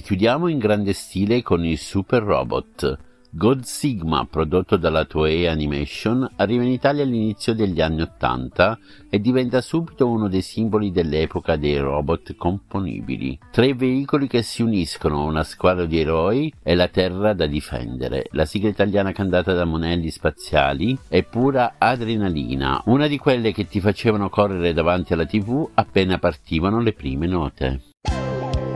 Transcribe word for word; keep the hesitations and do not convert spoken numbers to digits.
chiudiamo in grande stile con il Super Robot. God Sigma, prodotto dalla Toei Animation, arriva in Italia all'inizio degli anni Ottanta e diventa subito uno dei simboli dell'epoca dei robot componibili. Tre veicoli che si uniscono, una squadra di eroi e la Terra da difendere. La sigla italiana cantata da Monelli Spaziali è pura adrenalina, una di quelle che ti facevano correre davanti alla tivù appena partivano le prime note.